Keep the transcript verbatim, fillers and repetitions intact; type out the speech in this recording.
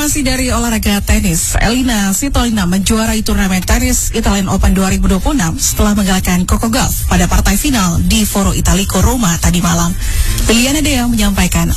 Informasi dari olahraga tenis, Elina Svitolina menjuarai turnamen tenis Italian Open dua ribu dua puluh enam setelah mengalahkan Coco Gauff pada partai final di Foro Italico Roma tadi malam. Liliana Dea menyampaikan